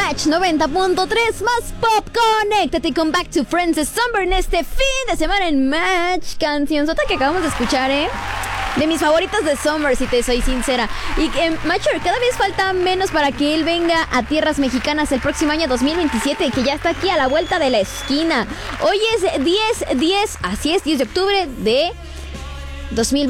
Match 90.3 más pop. Conéctate con Back to Friends de Summer en este fin de semana en Match. Cancionzota que acabamos de escuchar, de mis favoritas de Summer, si te soy sincera. Y Mature, cada vez falta menos para que él venga a tierras mexicanas el próximo año 2027, que ya está aquí a la vuelta de la esquina. Hoy es 10, así es, 10 de octubre de 2020.